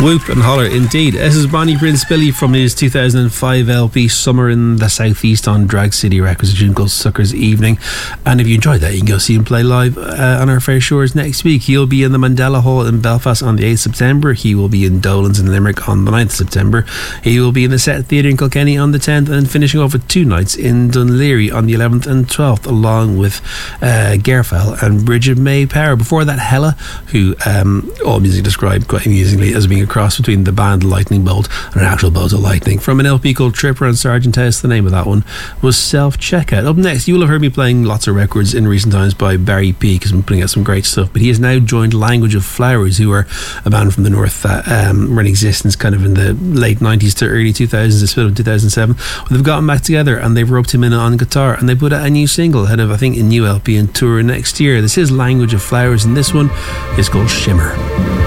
Whoop and holler indeed. This is Bonnie Prince Billy from his 2005 LP Summer in the Southeast on Drag City Records, a tune called Sucker's Evening. And if you enjoyed that, you can go see him play live on our fair shores next week. He'll be in the Mandela Hall in Belfast on the 8th September. He will be in Dolan's in Limerick on the 9th September. He will be in the Set Theatre in Kilkenny on the 10th, and finishing off with 2 nights in Dunleary on the 11th and 12th, along with Gerfel and Bridget May Power. Before that, Hella, who all music described quite amusingly as being a cross between the band Lightning Bolt and an actual bolt of lightning. From an LP called Tripper and Sergeant House, the name of that one was Self Checkout. Up next, you will have heard me playing lots of records in recent times by Barry P, because I'm putting out some great stuff, but he has now joined Language of Flowers, who are a band from the north that were in existence kind of in the late 90s to early 2000s. They split up in 2007. Well, they've gotten back together and they've roped him in on guitar, and they put out a new single ahead of, I think, a new LP and tour next year. This is Language of Flowers, and this one is called Shimmer.